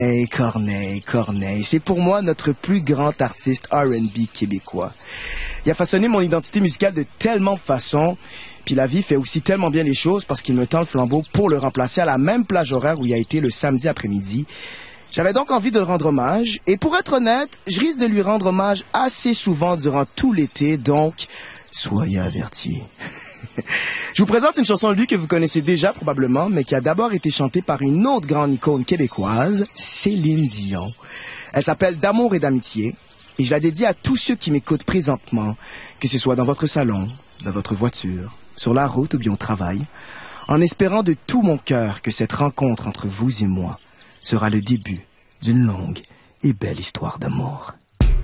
Corneille, c'est pour moi notre plus grand artiste R&B québécois. Il a façonné mon identité musicale de tellement de façons, puis la vie fait aussi tellement bien les choses parce qu'il me tend le flambeau pour le remplacer à la même plage horaire où il a été le samedi après-midi. J'avais donc envie de le rendre hommage, et pour être honnête, je risque de lui rendre hommage assez souvent durant tout l'été, donc soyez avertis. Je vous présente une chanson de lui que vous connaissez déjà probablement, mais qui a d'abord été chantée par une autre grande icône québécoise, Céline Dion. Elle s'appelle D'amour et d'amitié, et je la dédie à tous ceux qui m'écoutent présentement, que ce soit dans votre salon, dans votre voiture, sur la route ou bien au travail, en espérant de tout mon cœur que cette rencontre entre vous et moi sera le début d'une longue et belle histoire d'amour.